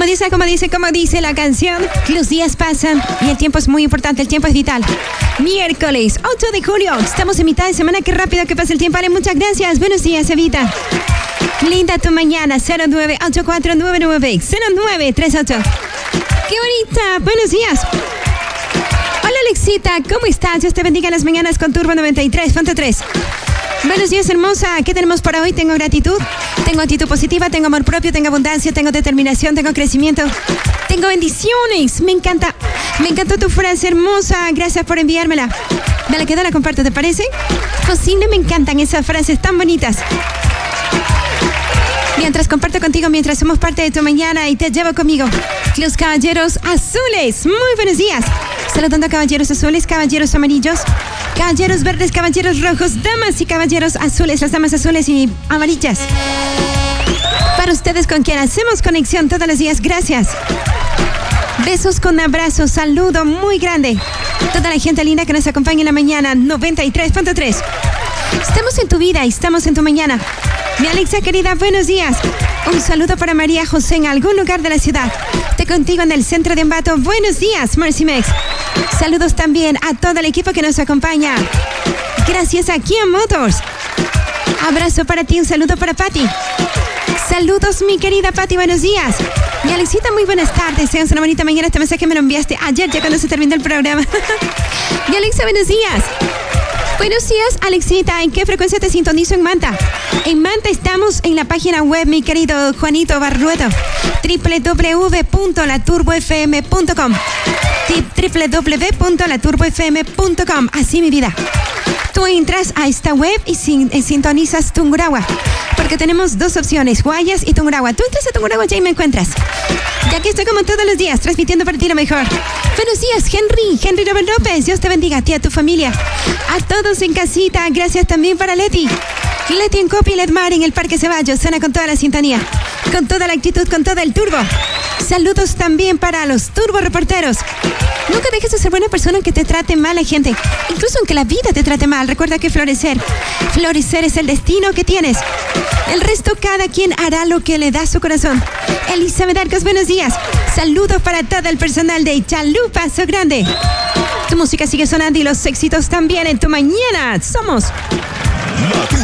Como dice la canción, los días pasan y el tiempo es muy importante, el tiempo es vital. Miércoles 8 de julio, estamos en mitad de semana, qué rápido que pasa el tiempo. Ale, muchas gracias, buenos días, Evita. Linda tu mañana, 0984990938. ¡Qué bonita! Buenos días. Hola, Alexita, ¿cómo estás? Dios te bendiga las mañanas con Turbo 93.3. Buenos días, hermosa. ¿Qué tenemos para hoy? Tengo gratitud, tengo actitud positiva, tengo amor propio, tengo abundancia, tengo determinación, tengo crecimiento, tengo bendiciones. Me encantó tu frase, hermosa. Gracias por enviármela. Me la quedo, la comparto, ¿te parece? Cocina, me encantan esas frases tan bonitas. Mientras comparto contigo, mientras somos parte de tu mañana y te llevo conmigo. Los caballeros azules. Muy buenos días. Saludando a caballeros azules, caballeros amarillos, caballeros verdes, caballeros rojos, damas y caballeros azules, las damas azules y amarillas. Para ustedes con quien hacemos conexión todos los días, gracias. Besos con abrazos, saludo muy grande. Toda la gente linda que nos acompaña en la mañana, 93.3. Estamos en tu vida y estamos en tu mañana. Mi Alexa querida, buenos días. Un saludo para María José en algún lugar de la ciudad. Te contigo en el centro de Ambato. Buenos días, Mercy Mex. Saludos también a todo el equipo que nos acompaña. Gracias a Kia Motors. Abrazo para ti, un saludo para Patti. Saludos, mi querida Patti, buenos días. Mi Alexita, muy buenas tardes. Sean una bonita mañana. Este mensaje me lo enviaste ayer, ya cuando se terminó el programa. Mi Alexa, buenos días. Buenos días, Alexita. ¿En qué frecuencia te sintonizo en Manta? En Manta estamos en la página web, mi querido Juanito Barrueto, www.laturbofm.com www.laturbofm.com. Así, mi vida. Tú entras a esta web y sintonizas Tungurahua, porque tenemos dos opciones, Guayas y Tungurahua. Tú entras a Tungurahua y ahí me encuentras. Ya que estoy como todos los días, transmitiendo para ti lo mejor. Buenos días, Henry Robert López. Dios te bendiga a ti, a tu familia, a todos en casita. Gracias también para Leti en Copi y Letmar en el Parque Ceballos. Suena con toda la sintonía, con toda la actitud, con todo el turbo. Saludos también para los turbo reporteros. Nunca dejes de ser buena persona aunque te trate mal la gente, incluso aunque la vida te trate mal. Recuerda que florecer es el destino que tienes. El resto, cada quien hará lo que le da su corazón. Elizabeth Arcos, buenos días. Saludos para todo el personal de Chalupa Paso Grande. Tu música sigue sonando y los éxitos también en tu mañana. Somos